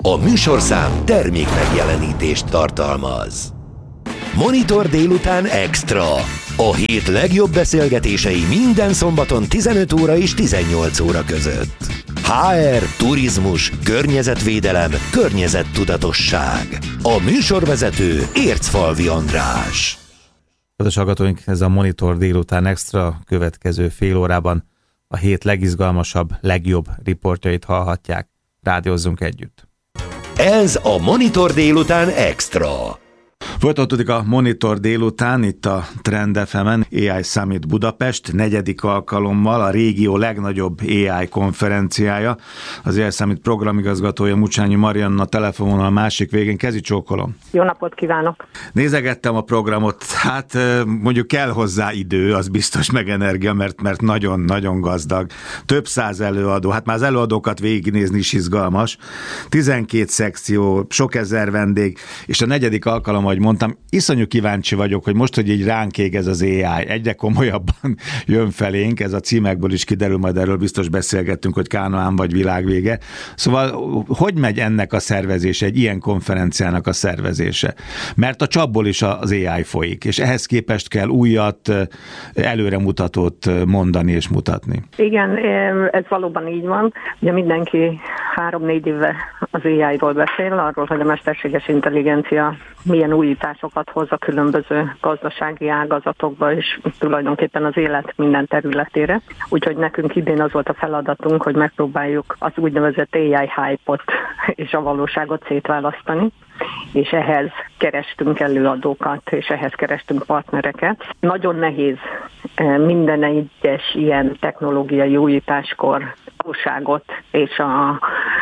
A műsorszám termék megjelenítést tartalmaz. Monitor délután extra. A hét legjobb beszélgetései minden szombaton 15 óra és 18 óra között. HR, turizmus, környezetvédelem, környezettudatosság. A műsorvezető Ércfalvi András. Kedves hallgatóink, ez a Monitor délután extra, következő fél órában a hét legizgalmasabb, legjobb riportjait hallhatják. Rádiózzunk együtt. Ez a Monitor délután extra. Folytatódik a Monitor délután, itt a Trend FM-en, AI Summit Budapest, 4. alkalommal a régió legnagyobb AI konferenciája. Az AI Summit programigazgatója Mucsányi Marianna telefonon a másik végén. Kezi csókolom. Jó napot kívánok! Nézegettem a programot, hát mondjuk kell hozzá idő, az biztos, meg energia, mert nagyon-nagyon gazdag. Több száz előadó, hát már az előadókat végignézni is izgalmas. 12 szekció, sok ezer vendég, és a 4. alkalom, ahogy mondtam, iszonyú kíváncsi vagyok, hogy most, hogy így ránk ég ez az AI, egyre komolyabban jön felénk, ez a címekből is kiderül, majd erről biztos beszélgettünk, hogy Kánaán vagy világvége. Szóval, hogy megy ennek a szervezése, egy ilyen konferenciának a szervezése? Mert a csapból is az AI folyik, és ehhez képest kell újat, előremutatót mondani és mutatni. Igen, ez valóban így van. Ugye mindenki 3-4 éve az AI-ról beszél, arról, hogy a mesterséges intelligencia milyen újításokat hoz a különböző gazdasági ágazatokba, és tulajdonképpen az élet minden területére. Úgyhogy nekünk idén az volt a feladatunk, hogy megpróbáljuk az úgynevezett AI hype-ot és a valóságot szétválasztani, és ehhez kerestünk előadókat, és ehhez kerestünk partnereket. Nagyon nehéz minden egyes ilyen technológiai újításkor valóságot és a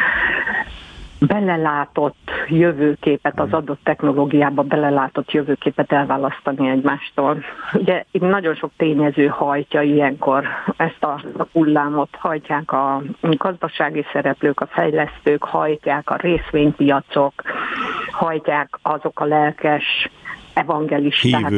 belelátott jövőképet, az adott technológiába belelátott jövőképet elválasztani egymástól. Ugye itt nagyon sok tényező hajtja ilyenkor ezt a hullámot, hajtják a gazdasági szereplők, a fejlesztők, hajtják a részvénypiacok, hajtják azok a lelkes evangelisták,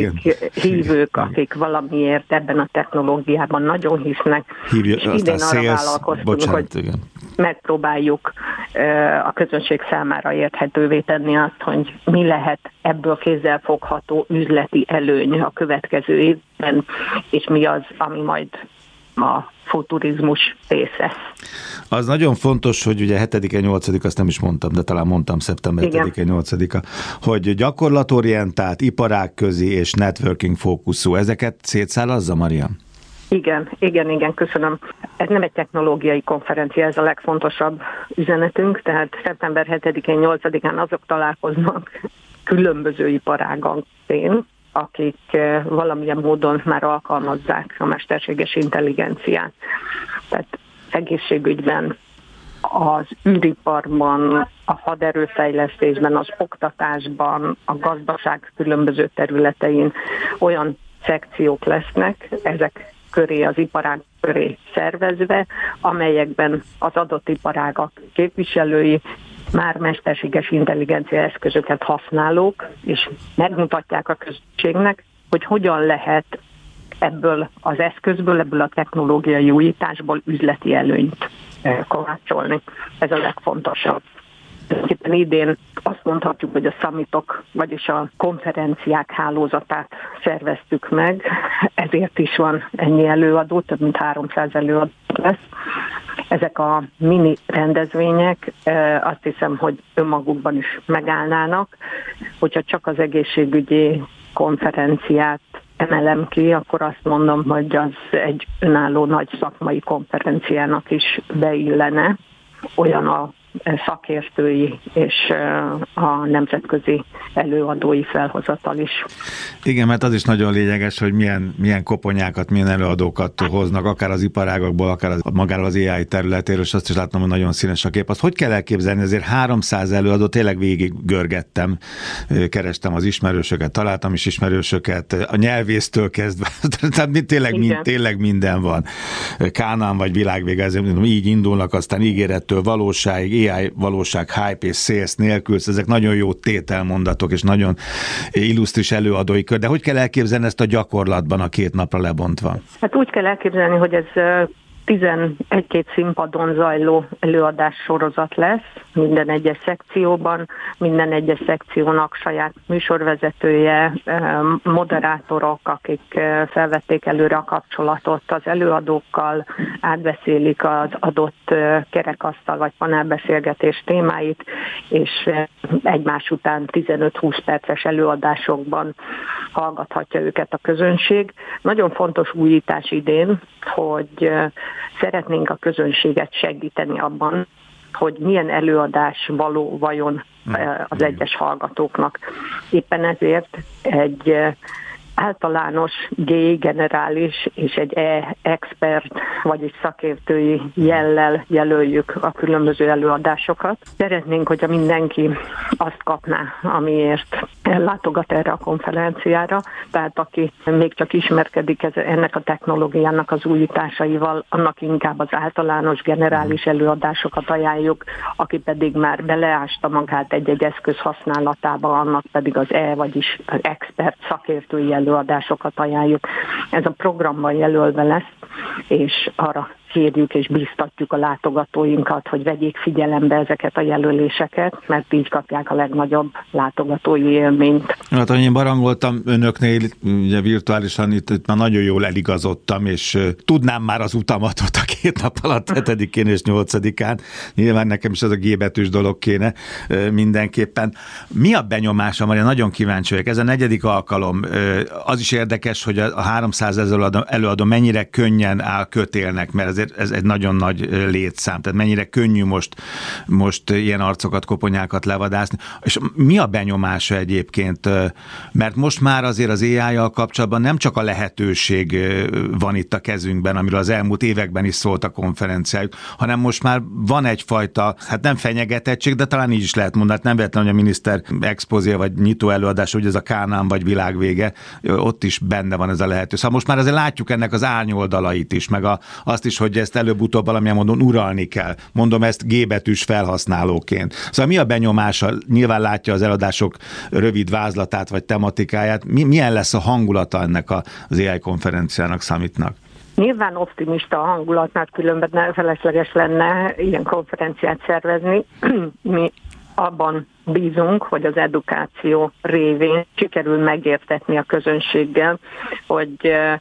hívők, akik valamiért ebben a technológiában nagyon hisznek. És idén arra vállalkoztunk, hogy megpróbáljuk a közönség számára érthetővé tenni azt, hogy mi lehet ebből kézzelfogható üzleti előny a következő évben, és mi az, ami majd a futurizmus része. Az nagyon fontos, hogy ugye 7-8, azt nem is mondtam, de talán mondtam szeptember 7-8, hogy gyakorlatorientált, iparágközi és networking fókuszú. Ezeket szétszálazza, Marian? Igen, köszönöm. Ez nem egy technológiai konferencia, ez a legfontosabb üzenetünk, tehát szeptember 7-8-án azok találkoznak különböző iparágakén, akik valamilyen módon már alkalmazzák a mesterséges intelligenciát. Tehát egészségügyben, az űriparban, a haderőfejlesztésben, az oktatásban, a gazdaság különböző területein olyan szekciók lesznek, ezek köré, az iparág köré szervezve, amelyekben az adott iparágak képviselői már mesterséges intelligencia eszközöket használók, és megmutatják a közönségnek, hogy hogyan lehet ebből az eszközből, ebből a technológiai újításból üzleti előnyt kovácsolni. Ez a legfontosabb. Éppen idén azt mondhatjuk, hogy a summitok, vagyis a konferenciák hálózatát szerveztük meg, ezért is van ennyi előadó, több mint 300 előadó lesz. Ezek a mini rendezvények azt hiszem, hogy önmagukban is megállnának, hogyha csak az egészségügyi konferenciát emelem ki, akkor azt mondom, hogy az egy önálló nagy szakmai konferenciának is beillene, olyan a szakértői és a nemzetközi előadói felhozatal is. Igen, mert az is nagyon lényeges, hogy milyen koponyákat, milyen előadókat hoznak, akár az iparágakból, akár magáról az AI területéről, és azt is látom, hogy nagyon színes a kép. Azt hogy kell elképzelni? Ezért 300 előadó, tényleg végig görgettem, kerestem az ismerősöket, találtam is ismerősöket, a nyelvésztől kezdve, tehát tényleg minden van. Kánaán vagy világvége, így indulnak, aztán ígérettől valóságig, AI valóság, hype és sales nélkül, ezek nagyon jó tételmondatok, és nagyon illusztris előadói kör, de hogy kell elképzelni ezt a gyakorlatban a 2 napra lebontva? Hát úgy kell elképzelni, hogy ez 11-2 színpadon zajló előadás sorozat lesz, minden egyes szekcióban, minden egyes szekciónak saját műsorvezetője, moderátorok, akik felvették előre a kapcsolatot az előadókkal, átbeszélik az adott kerekasztal vagy panelbeszélgetés témáit, és egymás után 15-20 perces előadásokban hallgathatja őket a közönség. Nagyon fontos újítás idén, hogy szeretnénk a közönséget segíteni abban, hogy milyen előadás való vajon az egyes hallgatóknak. Éppen ezért egy általános G generális és egy E-expert, vagyis szakértői jellel jelöljük a különböző előadásokat. Szeretnénk, hogyha mindenki azt kapná, amiért ellátogat erre a konferenciára, tehát aki még csak ismerkedik ennek a technológiának az újításaival, annak inkább az általános generális előadásokat ajánljuk, aki pedig már beleásta magát egy-egy eszköz használatába, annak pedig az E, vagyis az expert szakértői előadásokat ajánljuk. Ez a programban jelölve lesz, és arra kérjük és bíztatjuk a látogatóinkat, hogy vegyék figyelembe ezeket a jelöléseket, mert így kapják a legnagyobb látogatói élményt. Hát, ahogy én barangoltam önöknél, ugye virtuálisan itt már nagyon jól eligazodtam, és tudnám már az utamat ott a 2 nap alatt, 7-én és 8-án. Nyilván nekem is az a G betűs dolog kéne mindenképpen. Mi a benyomása, Maria? Nagyon kíváncsi vagyok. Ez a 4. alkalom. Az is érdekes, hogy a 300 előadó mennyire könnyen áll kötélnek, mert ez egy nagyon nagy létszám, tehát mennyire könnyű most ilyen arcokat, koponyákat levadászni. És mi a benyomása egyébként? Mert most már azért az AI-jal kapcsolatban nem csak a lehetőség van itt a kezünkben, amiről az elmúlt években is szólt a konferenciájuk, hanem most már van egyfajta, hát nem fenyegetettség, de talán így is lehet mondani, nem véletlen, hogy a miniszter expozé vagy nyitó előadás, hogy ez a Kánán vagy világvége, ott is benne van ez a lehetőség. Szóval most már azért látjuk ennek az árnyoldalait is, meg azt is, hogy ezt előbb-utóbb valamilyen módon uralni kell. Mondom ezt G betűs felhasználóként. Szóval mi a benyomása? Nyilván látja az előadások rövid vázlatát vagy tematikáját. Milyen lesz a hangulata ennek az AI konferenciának, summitnak? Nyilván optimista a hangulat, mert különben felesleges lenne ilyen konferenciát szervezni. Mi abban bízunk, hogy az edukáció révén sikerül megértetni a közönséggel, hogy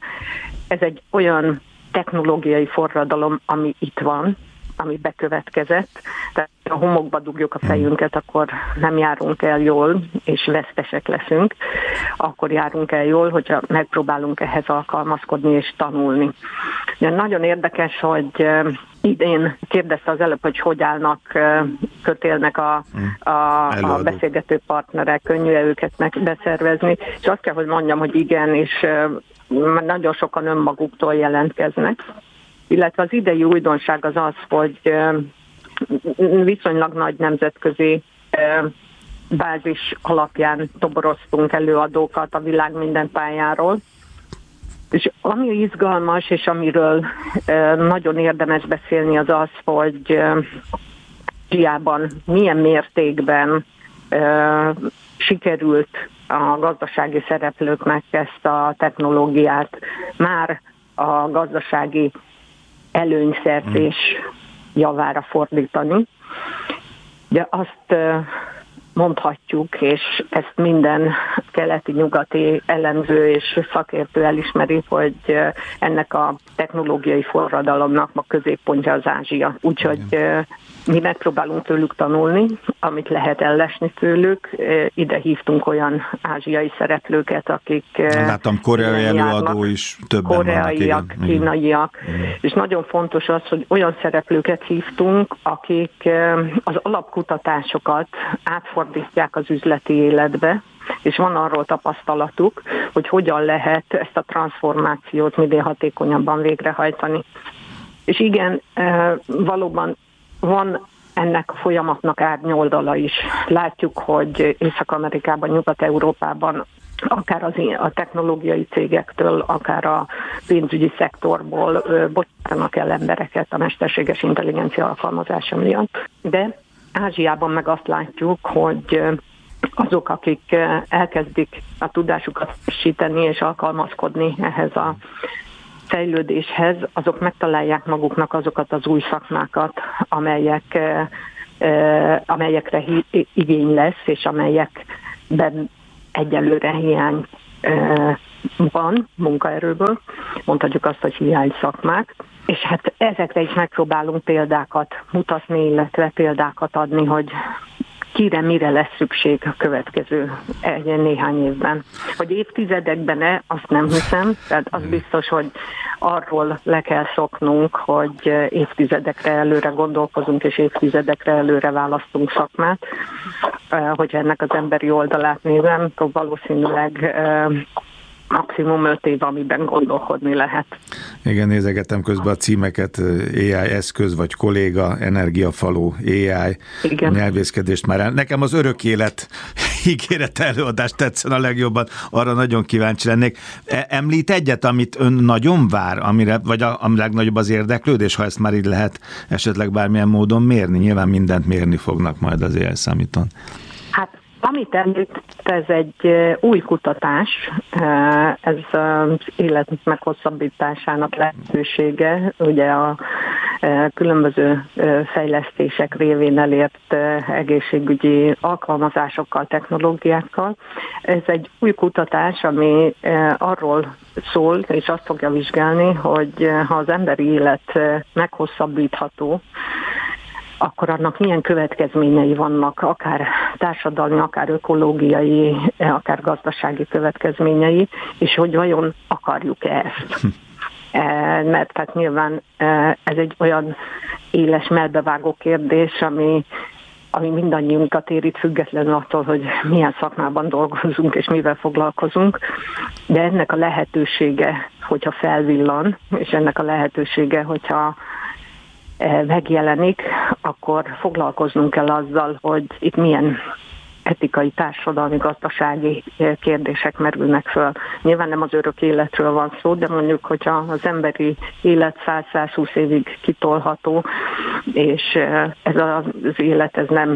ez egy olyan technológiai forradalom, ami itt van, ami bekövetkezett. Tehát ha homokba dugjuk a fejünket, akkor nem járunk el jól, és vesztesek leszünk. Akkor járunk el jól, hogyha megpróbálunk ehhez alkalmazkodni és tanulni. De nagyon érdekes, hogy idén kérdezte az előbb, hogy állnak, kötélnek a beszélgető partnerek, könnyű-e őket beszervezni, és azt kell, hogy mondjam, hogy igen, és nagyon sokan önmaguktól jelentkeznek. Illetve az idei újdonság az az, hogy viszonylag nagy nemzetközi bázis alapján toboroztunk előadókat a világ minden pályáról. És ami izgalmas, és amiről nagyon érdemes beszélni, az az, hogy Ázsiában milyen mértékben sikerült a gazdasági szereplőknek ezt a technológiát már a gazdasági előnyszerzés javára fordítani. De azt mondhatjuk, és ezt minden keleti-nyugati elemző és szakértő elismeri, hogy ennek a technológiai forradalomnak a középpontja az Ázsia. Úgyhogy mi megpróbálunk tőlük tanulni, amit lehet ellesni tőlük. Ide hívtunk olyan ázsiai szereplőket, akik... Láttam, koreai előadó is többen koreaiak, vannak. kínaiak. És nagyon fontos az, hogy olyan szereplőket hívtunk, akik az alapkutatásokat átfordítják az üzleti életbe, és van arról tapasztalatuk, hogy hogyan lehet ezt a transformációt minél hatékonyabban végrehajtani. És igen, valóban van ennek a folyamatnak árnyoldala is. Látjuk, hogy Észak-Amerikában, Nyugat-Európában akár a technológiai cégektől, akár a pénzügyi szektorból bocsátanak el embereket a mesterséges intelligencia alkalmazása miatt. De Ázsiában meg azt látjuk, hogy azok, akik elkezdik a tudásukat frissíteni és alkalmazkodni ehhez a fejlődéshez, azok megtalálják maguknak azokat az új szakmákat, amelyekre igény lesz, és amelyekben egyelőre hiány van munkaerőből, mondhatjuk azt, hogy hiány szakmák, és hát ezekre is megpróbálunk példákat mutatni, illetve példákat adni, hogy mire lesz szükség a következő néhány évben. Hogy évtizedekben azt nem hiszem, tehát az biztos, hogy arról le kell szoknunk, hogy évtizedekre előre gondolkozunk, és évtizedekre előre választunk szakmát. Hogyha ennek az emberi oldalát nézem, akkor valószínűleg maximum 5 év, amiben gondolkodni lehet. Igen, nézegetem közben a címeket, AI eszköz, vagy kolléga, energiafaló, AI, igen. Nyelvészkedést már el. Nekem az örök élet ígéret előadást tetszen a legjobban, arra nagyon kíváncsi lennék. Említ egyet, amit ön nagyon vár, vagy ami legnagyobb az érdeklődés, ha ezt már így lehet esetleg bármilyen módon mérni? Nyilván mindent mérni fognak majd az AI Summiton. Hát, amit említ, ez egy új kutatás, ez az élet meghosszabbításának lehetősége, ugye a különböző fejlesztések révén elért egészségügyi alkalmazásokkal, technológiákkal. Ez egy új kutatás, ami arról szól, és azt fogja vizsgálni, hogy ha az emberi élet meghosszabbítható, akkor annak milyen következményei vannak, akár társadalmi, akár ökológiai, akár gazdasági következményei, és hogy vajon akarjuk-e ezt. Mert tehát nyilván ez egy olyan éles, mellbevágó kérdés, ami mindannyiunkat érint, függetlenül attól, hogy milyen szakmában dolgozunk és mivel foglalkozunk, de ennek a lehetősége, hogyha felvillan, és ennek a lehetősége, hogyha megjelenik, akkor foglalkoznunk kell azzal, hogy itt milyen etikai, társadalmi, gazdasági kérdések merülnek föl. Nyilván nem az örök életről van szó, de mondjuk, hogyha az emberi élet 100-120 évig kitolható, és ez az élet ez nem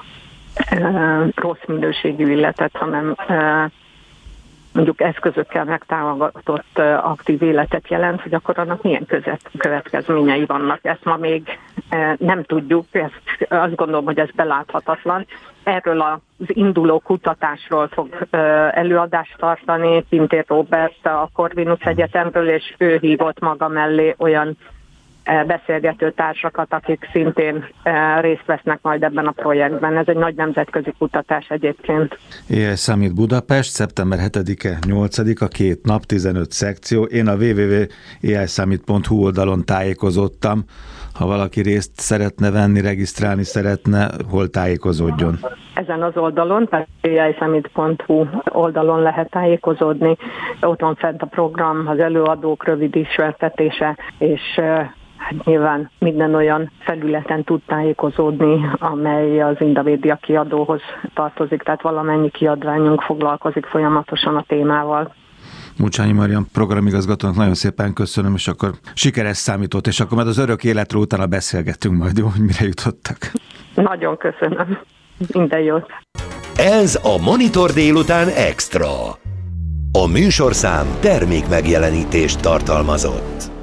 rossz minőségű életet, hanem mondjuk eszközökkel megtámogatott aktív életet jelent, hogy akkor annak milyen következményei vannak. Ezt ma még nem tudjuk, azt gondolom, hogy ez beláthatatlan. Erről az induló kutatásról fog előadást tartani Pintér Róbert a Corvinus Egyetemről, és ő hívott maga mellé olyan beszélgető társakat, akik szintén részt vesznek majd ebben a projektben. Ez egy nagy nemzetközi kutatás egyébként. AI Summit Budapest, szeptember 7-e, 8-a, 2 nap, 15 szekció. Én a www.aisummit.hu oldalon tájékozottam. Ha valaki részt szeretne venni, regisztrálni szeretne, hol tájékozódjon? Ezen az oldalon, tehát aisummit.hu oldalon lehet tájékozódni. Ott van fent a program, az előadók rövid ismertetése, és hát nyilván minden olyan felületen tud tájékozódni, amely az Indamédia kiadóhoz tartozik, tehát valamennyi kiadványunk foglalkozik folyamatosan a témával. Mucsányi Marian programigazgatónak nagyon szépen köszönöm, és akkor sikeres számított, és akkor majd az örök életről utána beszélgetünk majd, jó, hogy mire jutottak. Nagyon köszönöm. Minden jót. Ez a Monitor délután extra. A műsorszám termék megjelenítést tartalmazott.